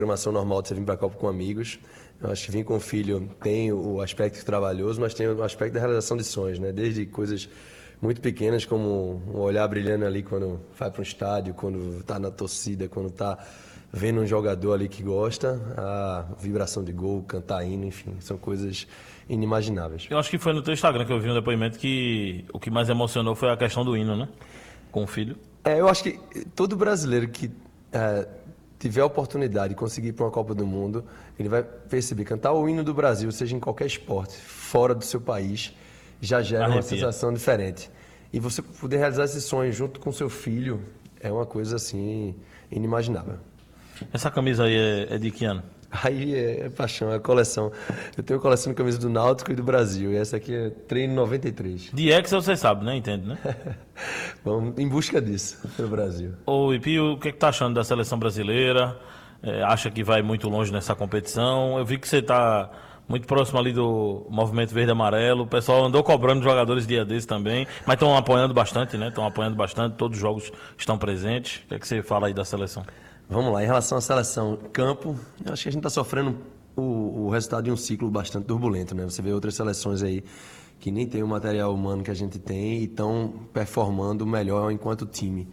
programação normal de você vir para a Copa com amigos. Eu acho que vir com o filho tem o aspecto trabalhoso, mas tem o aspecto da realização de sonhos, né? Desde coisas muito pequenas, como um olhar brilhando ali quando vai para um estádio, quando está na torcida, quando está vendo um jogador ali que gosta, a vibração de gol, cantar hino, enfim, são coisas inimagináveis. Eu acho que foi no teu Instagram que eu vi um depoimento que o que mais emocionou foi a questão do hino, né? Com o filho. Eu acho que todo brasileiro que tiver a oportunidade de conseguir ir para uma Copa do Mundo, ele vai perceber, cantar o hino do Brasil, seja em qualquer esporte, fora do seu país, já gera uma sensação diferente. E você poder realizar esse sonho junto com seu filho é uma coisa assim inimaginável. Essa camisa aí é de que ano? Aí é paixão, é coleção. Eu tenho coleção de camisas do Náutico e do Brasil. E essa aqui é treino 93. De Excel você sabe, né? Entende, né? Vamos em busca disso pelo Brasil. Ô, Ipi, o que tá achando da seleção brasileira? Acha que vai muito longe nessa competição? Eu vi que você tá muito próximo ali do movimento verde e amarelo. O pessoal andou cobrando jogadores dia desses também, mas estão apoiando bastante, né? Estão apoiando bastante, todos os jogos estão presentes. O que é que você fala aí da seleção? Vamos lá, em relação à seleção campo, eu acho que a gente está sofrendo o resultado de um ciclo bastante turbulento, né? Você vê outras seleções aí que nem tem o material humano que a gente tem e estão performando melhor enquanto time.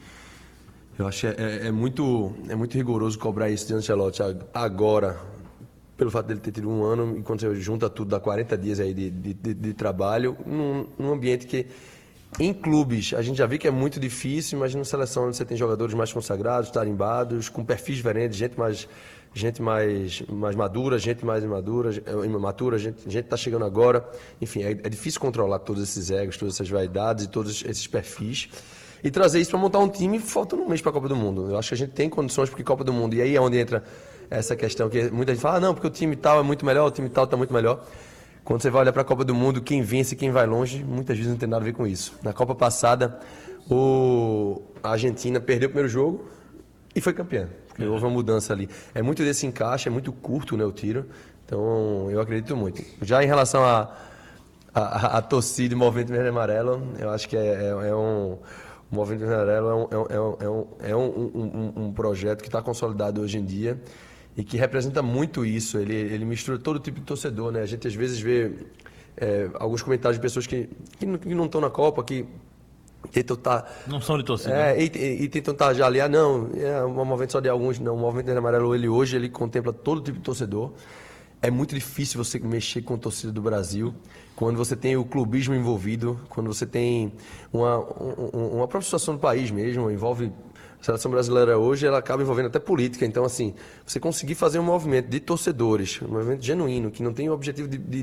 Eu acho que é muito rigoroso cobrar isso de Ancelotti agora, pelo fato dele ter tido um ano, e quando você junta tudo, dá 40 dias aí de trabalho, num ambiente que, em clubes, a gente já viu que é muito difícil. Imagina uma seleção onde você tem jogadores mais consagrados, tarimbados, com perfis diferentes, gente mais madura, gente mais imatura, gente está chegando agora. Enfim, é difícil controlar todos esses egos, todas essas vaidades e todos esses perfis. E trazer isso para montar um time, falta um mês para a Copa do Mundo. Eu acho que a gente tem condições para a Copa do Mundo. E aí é onde entra essa questão que muita gente fala, não, porque o time tal é muito melhor, o time tal está muito melhor. Quando você vai olhar para a Copa do Mundo, quem vence e quem vai longe, muitas vezes não tem nada a ver com isso. Na Copa passada, a Argentina perdeu o primeiro jogo e foi campeã. Porque houve uma mudança ali. É muito desse encaixe, é muito curto, né, o tiro. Então, eu acredito muito. Já em relação à torcida e movimento verde e amarelo, eu acho que o movimento verde e amarelo é um projeto que está consolidado hoje em dia e que representa muito isso. Ele mistura todo tipo de torcedor, né? A gente às vezes vê alguns comentários de pessoas que não estão na Copa, que tentam estar... Não são de torcida. E tentam estar já ali, não, é um movimento só de alguns, não. O movimento verde e amarelo, ele contempla todo tipo de torcedor. É muito difícil você mexer com a torcida do Brasil quando você tem o clubismo envolvido, quando você tem uma própria situação do país mesmo, envolve... A seleção brasileira hoje, ela acaba envolvendo até política. Então, assim, você conseguir fazer um movimento de torcedores, um movimento genuíno, que não tem o objetivo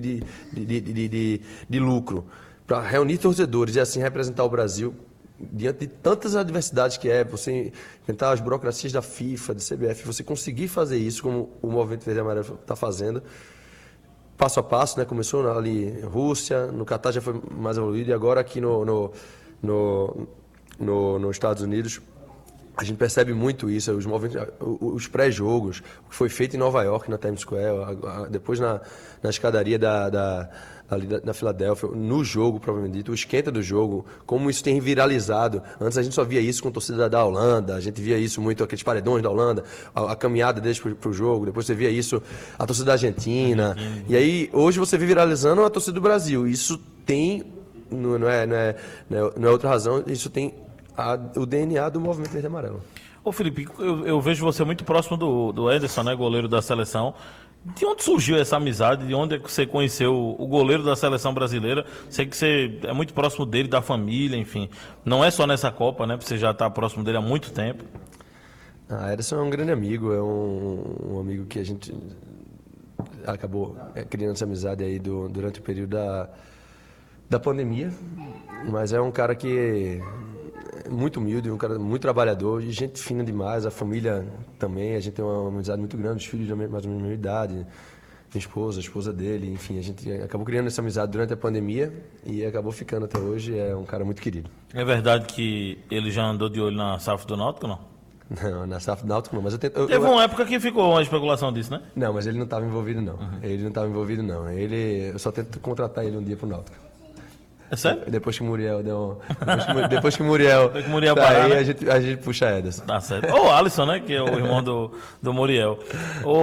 de lucro, para reunir torcedores e assim representar o Brasil diante de tantas adversidades que você enfrentar as burocracias da FIFA, da CBF, você conseguir fazer isso como o movimento verde e amarelo está fazendo, passo a passo, né? Começou ali em Rússia, no Catar já foi mais evoluído, e agora aqui nos Estados Unidos, a gente percebe muito isso, os pré-jogos, o que foi feito em Nova York, na Times Square, depois na escadaria ali da Filadélfia, no jogo, provavelmente dito, o esquenta do jogo, como isso tem viralizado. Antes a gente só via isso com a torcida da Holanda, a gente via isso muito, aqueles paredões da Holanda, a caminhada deles para o jogo, depois você via isso, a torcida da Argentina. E aí, hoje você vê viralizando a torcida do Brasil. Isso tem, não é outra razão, isso tem o DNA do movimento verde e amarelo. Ô Felipe, eu vejo você muito próximo do Ederson, né, goleiro da seleção. De onde surgiu essa amizade? De onde é que você conheceu o goleiro da seleção brasileira? Sei que você é muito próximo dele, da família, enfim. Não é só nessa Copa, né? Você já está próximo dele há muito tempo. Ederson é um grande amigo, é um amigo que a gente acabou criando essa amizade aí durante o período da pandemia. Mas é um cara que muito humilde, um cara muito trabalhador e gente fina demais. A família também, a gente tem uma amizade muito grande, os filhos mais ou menos da mesma idade, minha esposa, a esposa dele, enfim, a gente acabou criando essa amizade durante a pandemia e acabou ficando até hoje. É um cara muito querido. É verdade que ele já andou de olho na SAF do Náutico, não? Não, na SAF do Náutico não, mas teve uma época que ficou uma especulação disso, né? Não, mas ele não estava envolvido não. Ele não estava envolvido não. Eu só tento contratar ele um dia pro Náutico. É sério? Depois que o Muriel deu Depois que o Muriel parar, aí, né? a gente puxa Ederson. Tá certo. Ou o Alisson, né? Que é o irmão do Muriel.